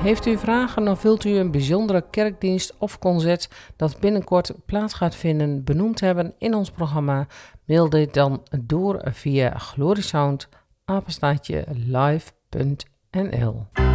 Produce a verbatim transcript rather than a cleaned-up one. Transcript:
Heeft u vragen of wilt u een bijzondere kerkdienst of concert dat binnenkort plaats gaat vinden benoemd hebben in ons programma? Mail dit dan door via gloriesound apenstaartje live punt n l.